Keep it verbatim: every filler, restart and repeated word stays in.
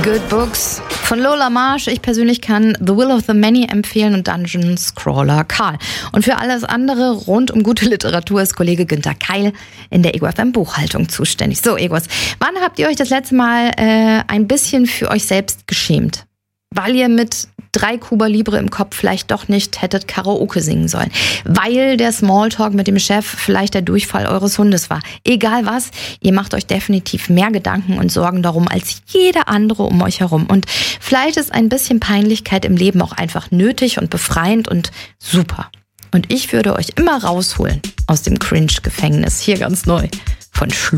Good Books von Lola Marsh. Ich persönlich kann The Will of the Many empfehlen und Dungeon Scrawler Karl. Und für alles andere rund um gute Literatur ist Kollege Günther Keil in der Ego F M Buchhaltung zuständig. So, Egos, wann habt ihr euch das letzte Mal äh, ein bisschen für euch selbst geschämt? Weil ihr mit drei Cuba Libre im Kopf vielleicht doch nicht hättet Karaoke singen sollen. Weil der Smalltalk mit dem Chef vielleicht der Durchfall eures Hundes war. Egal was, ihr macht euch definitiv mehr Gedanken und Sorgen darum als jeder andere um euch herum. Und vielleicht ist ein bisschen Peinlichkeit im Leben auch einfach nötig und befreiend und super. Und ich würde euch immer rausholen aus dem Cringe-Gefängnis. Hier ganz neu von Schlu.